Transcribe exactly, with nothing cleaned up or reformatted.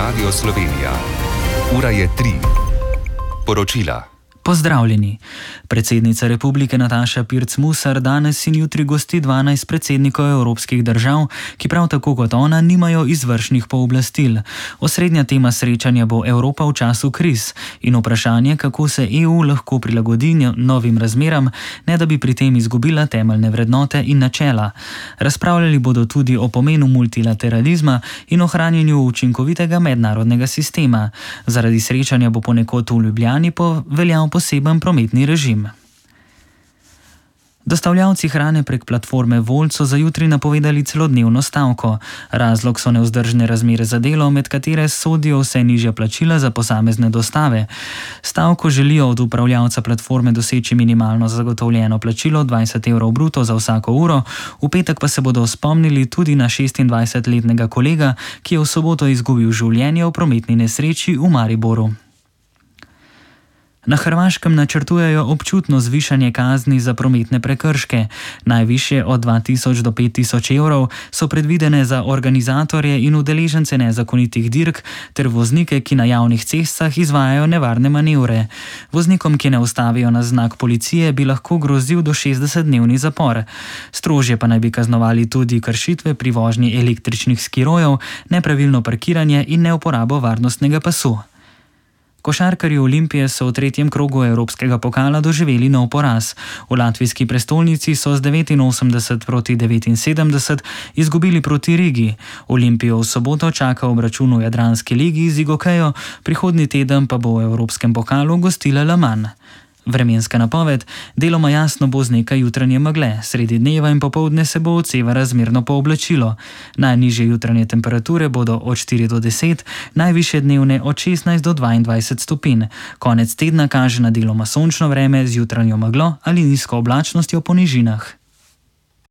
Radio Slovenija. Ura je tri. Poročila. Pozdravljeni. Predsednica republike Nataša Pirc Musar danes in jutri gosti dvanajst predsednikov evropskih držav, ki prav tako kot ona nimajo izvršnih pooblastil. Osrednja tema srečanja bo Evropa v času kriz in vprašanje, kako se E U lahko prilagodi novim razmeram, ne da bi pri tem izgubila temeljne vrednote in načela. Razpravljali bodo tudi o pomenu multilateralizma in ohranjanju učinkovitega mednarodnega sistema. Zaradi srečanja bo ponekod v Ljubljani poveljal poseben prometni režim. Dostavljavci hrane prek platforme Wolt so za jutri napovedali celodnevno stavko. Razlog so nevzdržne razmere za delo, med katere sodijo vse nižja plačila za posamezne dostave. Stavko želijo od upravljavca platforme doseči minimalno zagotovljeno plačilo dvajset evrov bruto za vsako uro, v petek pa se bodo spomnili tudi na šestindvajsetletnega kolega, ki je v soboto izgubil življenje v prometni nesreči v Mariboru. Na Hrvaškem načrtujejo občutno zvišanje kazni za prometne prekrške. Najvišje od dva tisoč do pet tisoč evrov so predvidene za organizatorje in udeležence nezakonitih dirk ter voznike, ki na javnih cestah izvajajo nevarne manevre. Voznikom, ki ne ustavijo na znak policije, bi lahko grozil do šestdesetdnevni zapor. Strožje pa naj bi kaznovali tudi kršitve pri vožnji električnih skirojev, nepravilno parkiranje in neuporabo varnostnega pasu. Košarkarji Olimpije so v tretjem krogu evropskega pokala doživeli nov poraz. V latvijski prestolnici so z devetinosemdeset proti devetinsedemdeset izgubili proti Rigi. Olimpijo v soboto čaka obračun v Jadranski ligi z Igokejo, prihodnji teden pa bo v evropskem pokalu gostila Le Mans. Vremenska napoved: deloma jasno bo z nekaj jutranje megle, sredi dneva in popoldne se bo odseva razmerno pooblačilo. Najnižje jutranje temperature bodo od štiri do deset, najvišje dnevne od šestnajst do dvaindvajset stopinj. Konec tedna kaže na deloma sončno vreme z jutranjo meglo ali nizko oblačnostjo po nižinah.